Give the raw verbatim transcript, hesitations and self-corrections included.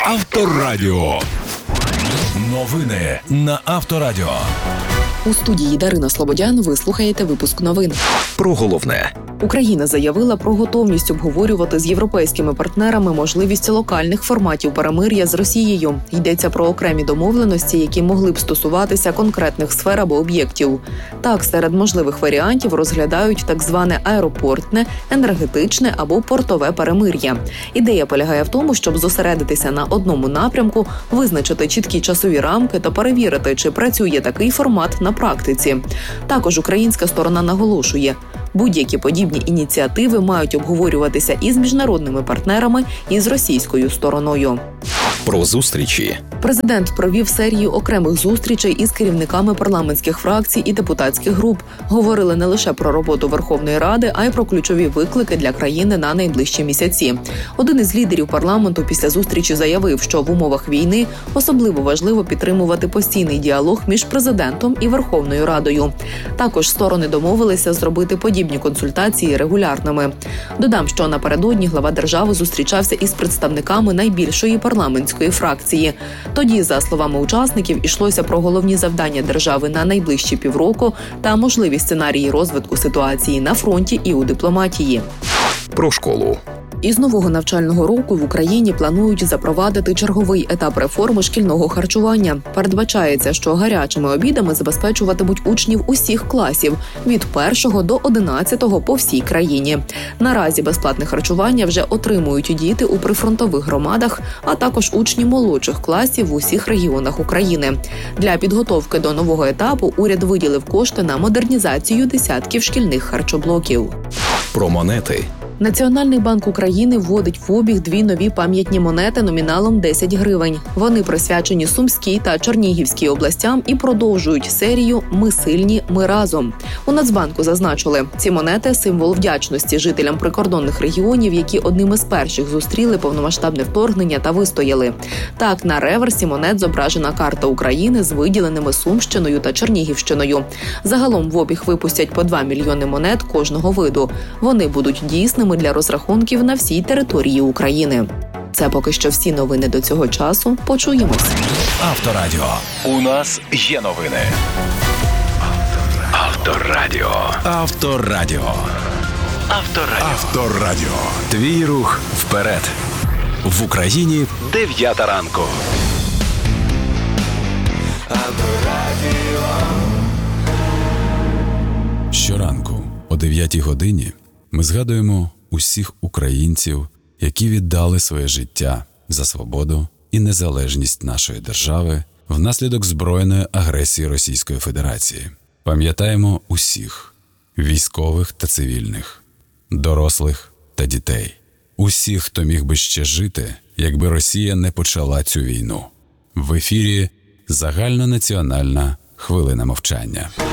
Авторадіо. Новини на Авторадіо. У студії Дарина Слободян ви слухаєте випуск новин. Про головне. Україна заявила про готовність обговорювати з європейськими партнерами можливість локальних форматів перемир'я з Росією. Йдеться про окремі домовленості, які могли б стосуватися конкретних сфер або об'єктів. Так, серед можливих варіантів розглядають так зване аеропортне, енергетичне або портове перемир'я. Ідея полягає в тому, щоб зосередитися на одному напрямку, визначити чіткі часові рамки та перевірити, чи працює такий формат на практиці. Також українська сторона наголошує, будь-які подібні ініціативи мають обговорюватися і з міжнародними партнерами, і з російською стороною. Про зустрічі. Президент провів серію окремих зустрічей із керівниками парламентських фракцій і депутатських груп. Говорили не лише про роботу Верховної Ради, а й про ключові виклики для країни на найближчі місяці. Один із лідерів парламенту після зустрічі заявив, що в умовах війни особливо важливо підтримувати постійний діалог між президентом і Верховною Радою. Також сторони домовилися зробити подібні консультації регулярними. Додам, що напередодні глава держави зустрічався із представниками найбільшої парламентської фракції. Тоді, за словами учасників, ішлося про головні завдання держави на найближчі півроку та можливі сценарії розвитку ситуації на фронті і у дипломатії. Про школу. Із нового навчального року в Україні планують запровадити черговий етап реформи шкільного харчування. Передбачається, що гарячими обідами забезпечуватимуть учнів усіх класів – від першого до одинадцятого по всій країні. Наразі безплатне харчування вже отримують діти у прифронтових громадах, а також учні молодших класів в усіх регіонах України. Для підготовки до нового етапу уряд виділив кошти на модернізацію десятків шкільних харчоблоків. Про монети. Національний банк України вводить в обіг дві нові пам'ятні монети номіналом десять гривень. Вони присвячені Сумській та Чернігівській областям і продовжують серію «Ми сильні, ми разом». У Нацбанку зазначили, ці монети – символ вдячності жителям прикордонних регіонів, які одним із перших зустріли повномасштабне вторгнення та вистояли. Так, на реверсі монет зображена карта України з виділеними Сумщиною та Чернігівщиною. Загалом в обіг випустять по два мільйони монет кожного виду. Вони будуть дійсними для розрахунків на всій території України. Це поки що всі новини до цього часу. Почуємось. Авторадіо. У нас є новини. Авторадіо. Авторадіо. Авторадіо. Авторадіо. Твій рух вперед. В Україні дев'ята ранку. Авторадіо. Щоранку о дев'ятій годині ми згадуємо усіх українців, які віддали своє життя за свободу і незалежність нашої держави внаслідок збройної агресії Російської Федерації. Пам'ятаємо усіх – військових та цивільних, дорослих та дітей. Усіх, хто міг би ще жити, якби Росія не почала цю війну. В ефірі загальнонаціональна хвилина мовчання.